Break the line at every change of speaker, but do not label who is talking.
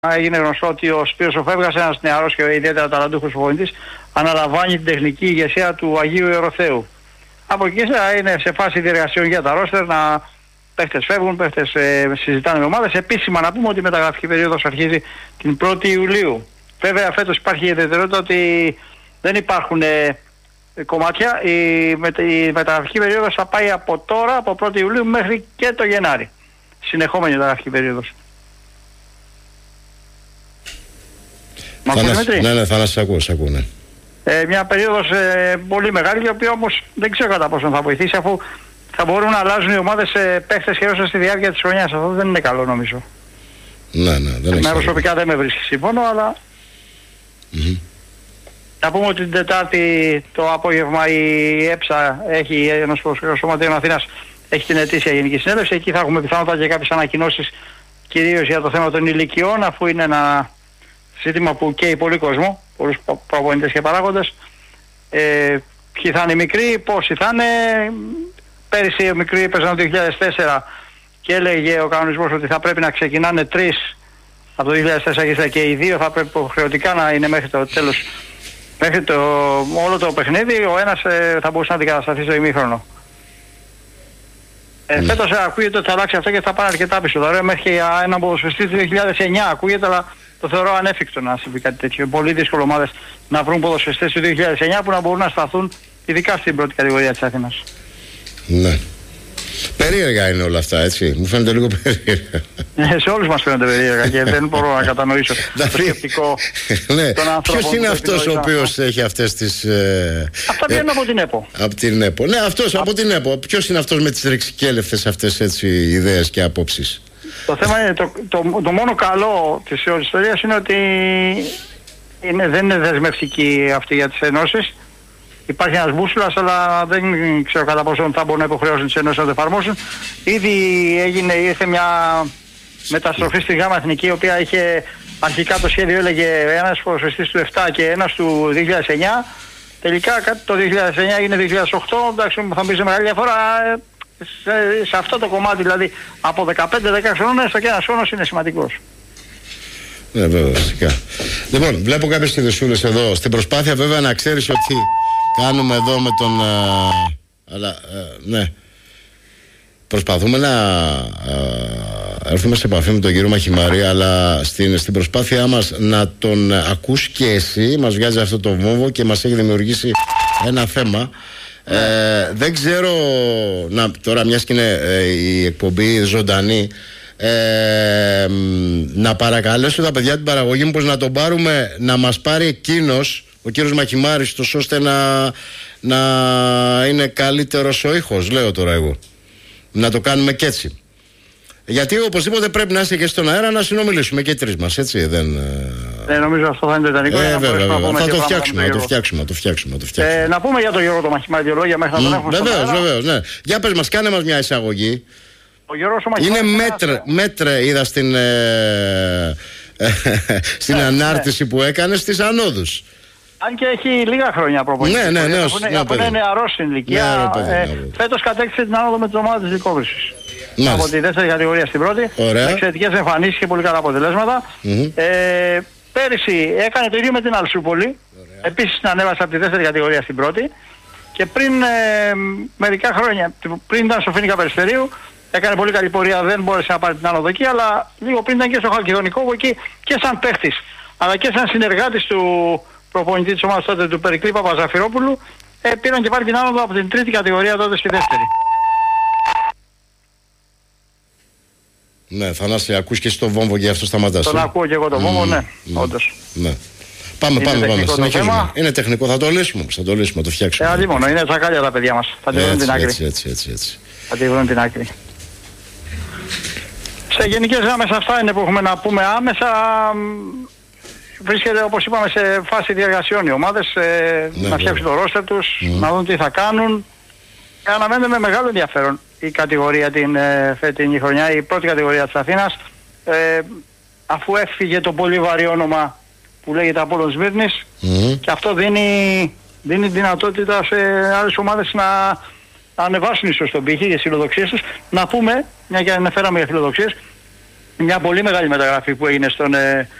έγινε γνωστό ότι ο Σπύρος ο Φεύγας, ένας νεαρός και ιδιαίτερα ταλαντούχος προπονητής, αναλαμβάνει την τεχνική ηγεσία του Αγίου Ιεροθέου. Από εκεί είναι σε φάση διεργασιών για τα ρόστερ, να παίχτες φεύγουν, παίχτες συζητάνε με ομάδες. Επίσημα να πούμε ότι η μεταγραφική περίοδος αρχίζει την 1η Ιουλίου. Βέβαια φέτος υπάρχει η ιδιαιτερότητα ότι δεν υπάρχουν κομμάτια. Η μεταγραφική περίοδος θα πάει από τώρα, από 1η Ιουλίου μέχρι και το Γενάρη. Συνεχόμενη μεταγραφική περίοδος.
Ναι, θα σας ακούω, ναι.
Μια περίοδος πολύ μεγάλη, η οποία όμως δεν ξέρω κατά πόσο θα βοηθήσει, αφού θα μπορούν να αλλάζουν οι ομάδες παίχτες και όσο στη διάρκεια της χρονιάς. Αυτό δεν είναι καλό, νομίζω.
Ναι, δεν έχει.
Προσωπικά δεν με βρίσκει σύμφωνο, αλλά να πούμε ότι την Τετάρτη το απόγευμα η ΕΠΣΑ έχει, ένας Σωματείων Αθήνας, έχει την ετήσια γενική συνέλευση. Εκεί θα έχουμε πιθανότατα και κάποιες ανακοινώσεις, κυρίως για το θέμα των ηλικιών, αφού είναι ένα ζήτημα που καίει πολύ κόσμο, πολλούς προπονητές και παράγοντες. Ποιοι θα είναι οι μικροί, πόσοι θα είναι. Πέρυσι οι μικροί έπαιζαν το 2004 και έλεγε ο κανονισμός ότι θα πρέπει να ξεκινάνε 3 από το 2004 και οι 2 θα πρέπει υποχρεωτικά να είναι μέχρι το τέλος, μέχρι όλο το παιχνίδι. Ο ένας θα μπορούσε να αντικατασταθεί στο ημίχρονο. Φέτος ακούγεται ότι θα αλλάξει αυτό και θα πάνε αρκετά πίσω. Τώρα μέχρι και έναν ποδοσφαιριστή του 2009 ακούγεται, αλλά το θεωρώ ανέφικτο να συμβεί κάτι τέτοιο. Πολύ δύσκολο ομάδες να βρουν ποδοσφαιριστές του 2009 που να μπορούν να σταθούν ειδικά στην πρώτη κατηγορία της Αθήνας. Ναι.
Περίεργα είναι όλα αυτά, έτσι. Μου φαίνεται λίγο περίεργα.
Σε όλους μας φαίνεται περίεργα και δεν μπορώ να κατανοήσω το σκεπτικό των ανθρώπων.
Ποιος είναι αυτός ο οποίος έχει αυτές τις...
Αυτά βγαίνουν από την ΕΠΟ.
Από την ΕΠΟ. Ναι, αυτός από την ΕΠΟ. Ποιος είναι αυτός με τις ρεξικέλευτες αυτές έτσι ιδέες και απόψεις?
Το θέμα είναι, το μόνο καλό της όλης ιστορίας είναι ότι δεν είναι δεσμευτική αυτή για τις ενώσεις. Υπάρχει ένας μπούσουλας, αλλά δεν ξέρω κατά πόσο θα μπορούν να υποχρεώσουν τις ενώσεις να το εφαρμόσουν. Ήδη ήρθε μια μεταστροφή στη ΓΑΜΑ Εθνική, η οποία είχε αρχικά το σχέδιο, έλεγε ένας ποδοσφαιριστής του 7 και ένας του 2009. Τελικά το 2009 έγινε 2008, εντάξει, θα μπει σε μεγάλη διαφορά. Σε αυτό το κομμάτι, δηλαδή από 15-10 χρόνια, έστω και ένας χρόνος είναι σημαντικός.
Ναι, βέβαια, φυσικά. Λοιπόν, βλέπω κάποιες ειδησούλες εδώ. Στην προσπάθεια βέβαια να ξέρεις ότι κάνουμε εδώ με τον... αλλά, ναι. Προσπαθούμε να έρθουμε σε επαφή με τον κύριο Μαχημαρή, αλλά στην προσπάθειά μας να τον ακούς και εσύ, μας βγάζει αυτό το βόμβο και μας έχει δημιουργήσει ένα θέμα. Δεν ξέρω, τώρα μιας και είναι η εκπομπή ζωντανή, να παρακαλέσω τα παιδιά την παραγωγή μου πως να τον πάρουμε, να μας πάρει εκείνος, ο κύριος Μαχημάρης, τόσο ώστε να είναι καλύτερος ο ήχος, λέω τώρα εγώ. Να το κάνουμε κι έτσι. Γιατί οπωσδήποτε πρέπει να είσαι και στον αέρα να συνομιλήσουμε και οι τρεις μας, έτσι δεν...
νομίζω αυτό θα είναι το ιδανικό.
Θα το φτιάξουμε,
να πούμε για τον Γιώργο το Μαχημάρη δύο λόγια μέχρι να τον έχουμε στον αέρα.
Βεβαίως, ναι. Για πες μας, κάνε μας μια εισαγωγή.
Ο Γιώργος ο Μαχημάρης
είναι μέτρε, είδα στην ανάρτηση που έκανε στις ανόδους.
Αν και έχει λίγα χρόνια προπονητής.
Ναι,
αφού είναι νεαρός στην ηλικία. Φέτος κατέκτησε την άνοδο με την ομάδα της Λυκόβρησης. Από τη δεύτερη κατηγορία στην πρώτη. Με εξαιρετικές εμφανίσεις και πολύ καλά αποτελέσματα. Πέρυσι έκανε το ίδιο με την Αλσούπολη. Επίσης την ανέβασε από τη δεύτερη κατηγορία στην πρώτη. Και πριν μερικά χρόνια, πριν ήταν στο Φοίνικα Περιστερίου, έκανε πολύ καλή πορεία, δεν μπόρεσε να πάρει την άνοδο εκεί, αλλά λίγο πριν ήταν και στο Χαλκιδονικό, που εκεί και σαν παίχτης, αλλά και σαν συνεργάτης του προπονητή της ομάδας τότε, του Περικλή Παπαζαφυρόπουλου, πήραν και πάρει την άνοδο από την τρίτη κατηγορία τότε στη δεύτερη.
Ναι, Θανάση, ακούς και εσύ το βόμβο και αυτό σταματάς.
Τον ακούω και εγώ το βόμβο, ναι, όντως.
Ναι. Πάμε, συνεχίζουμε. Είναι τεχνικό, θα το λύσουμε, το φτιάξουμε.
Λοιπόν, είναι τσακάλια τα παιδιά μας, θα τη βρουν την άκρη.
Έτσι.
Θα τη βρουν την άκρη. Σε γενικές γραμμές αυτά είναι που έχουμε να πούμε άμεσα. Βρίσκεται, όπως είπαμε, σε φάση διεργασιών οι ομάδες, να φτιάξουν το ρόστερ τους, να δουν τι θα κάνουν. Αναμένεται με μεγάλο ενδιαφέρον η κατηγορία την φετινή χρονιά, η πρώτη κατηγορία της Αθήνας, αφού έφυγε το πολύ βαρύ όνομα που λέγεται Απόλλων Σμύρνης, και αυτό δίνει δυνατότητα σε άλλες ομάδες να ανεβάσουν ίσως τον πύχη για τις φιλοδοξίες τους. Να πούμε, μια και αναφέραμε για φιλοδοξίες, μια πολύ μεγάλη μεταγραφή που έγινε